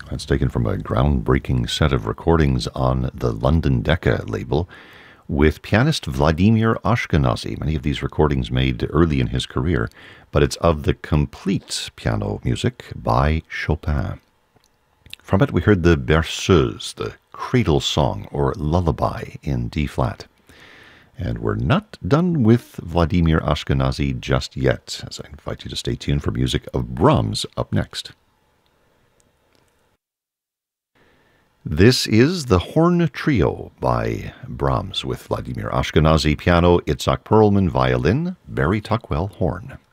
That's taken from a groundbreaking set of recordings on the London Decca label with pianist Vladimir Ashkenazy. Many of these recordings made early in his career, but it's of the complete piano music by Chopin. From it we heard the Berceuse, the cradle song or lullaby in D-flat. And we're not done with Vladimir Ashkenazy just yet, as I invite you to stay tuned for music of Brahms up next. This is the Horn Trio by Brahms with Vladimir Ashkenazy piano, Itzhak Perlman violin, Barry Tuckwell horn.